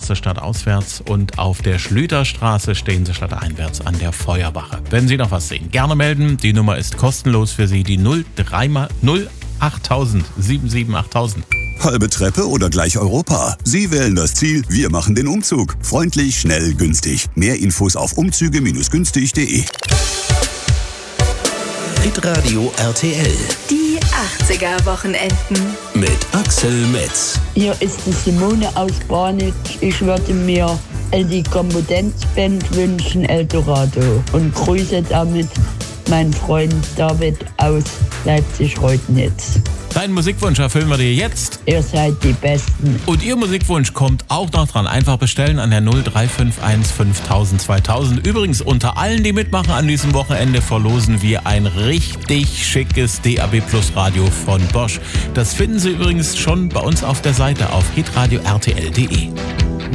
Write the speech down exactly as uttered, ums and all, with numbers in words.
Matze stadtauswärts und auf der Schlüterstraße stehen Sie stadteinwärts an der Feuerwache. Wenn Sie noch was sehen, gerne melden. Die Nummer ist kostenlos für Sie, die null drei null achttausend sieben sieben achttausend. Halbe Treppe oder gleich Europa? Sie wählen das Ziel, wir machen den Umzug. Freundlich, schnell, günstig. Mehr Infos auf umzüge günstig punkt de. Hitradio R T L. Die achtziger-Wochenenden. Mit Axel Metz. Hier ist die Simone aus Barnitz. Ich würde mir die Kompetenzband wünschen, Eldorado. Und grüße damit meinen Freund David aus Leipzig-Reutnitz. Deinen Musikwunsch erfüllen wir dir jetzt. Ihr seid die Besten. Und Ihr Musikwunsch kommt auch noch dran. Einfach bestellen an der null drei fünf eins fünftausend zweitausend. Übrigens, unter allen, die mitmachen an diesem Wochenende, verlosen wir ein richtig schickes D A B Plus Radio von Bosch. Das finden Sie übrigens schon bei uns auf der Seite auf hitradio r t l punkt de.